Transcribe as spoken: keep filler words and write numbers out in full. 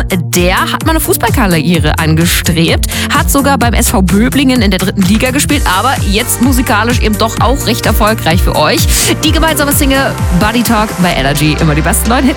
der hat mal eine Fußballkarriere angestrebt, hat sogar beim S V Böblingen in der dritten Liga gespielt, aber jetzt musikalisch eben doch auch recht erfolgreich für euch. Die gemeinsame Single Buddy Talk bei Energy, immer die besten neuen Hits.